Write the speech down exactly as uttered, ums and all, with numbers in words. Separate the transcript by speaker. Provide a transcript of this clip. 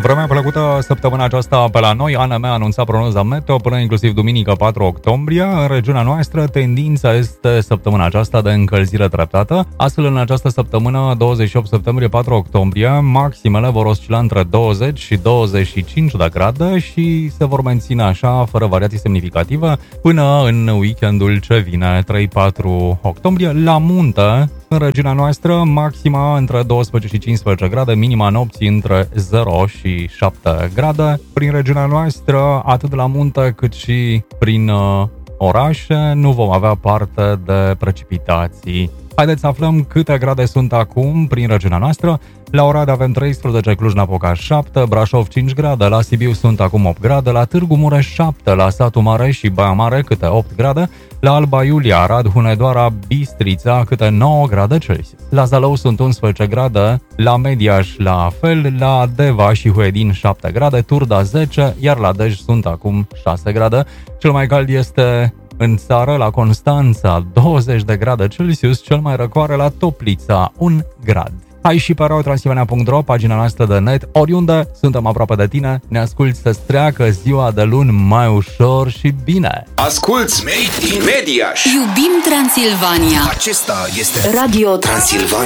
Speaker 1: Vremea plăcută săptămâna aceasta pe la noi. A N M a anunțat prognoza meteo până inclusiv duminică patru octombrie. În regiunea noastră, tendința este săptămâna aceasta de încălzire treptată. Astfel, în această săptămână, douăzeci și opt septembrie patru octombrie, maximele vor oscila între douăzeci și douăzeci și cinci de grade și se vor menține așa, fără variații semnificative, până în weekendul ce vine, trei patru octombrie. La munte, în regiunea noastră, maxima între douăsprezece și cincisprezece grade, minima nopții între zero și șapte grade. Prin regiunea noastră, atât la munte cât și prin uh, orașe, nu vom avea parte de precipitații. Haideți să aflăm câte grade sunt acum prin regiunea noastră. La Oradea avem treisprezece, Cluj-Napoca șapte, Brașov cinci grade, la Sibiu sunt acum opt grade, la Târgu Mureș șapte, la Satu Mare și Baia Mare câte opt grade, la Alba Iulia, Arad, Hunedoara, Bistrița câte nouă grade Celsius. La Zalău sunt unsprezece grade, la Mediaș la fel, la Deva și Huedin șapte grade, Turda zece, iar la Dej sunt acum șase grade. Cel mai cald este în țară, la Constanța, douăzeci de grade Celsius, cel mai răcoare la Toplița, un grad. Hai și pe radio transilvania punct ro, pagina noastră de net, oriunde, suntem aproape de tine, ne asculți să-ți treacă ziua de luni mai ușor și bine.
Speaker 2: Asculți Made in Mediaș.
Speaker 3: Iubim Transilvania.
Speaker 2: Acesta este
Speaker 3: Radio
Speaker 2: Transilvania.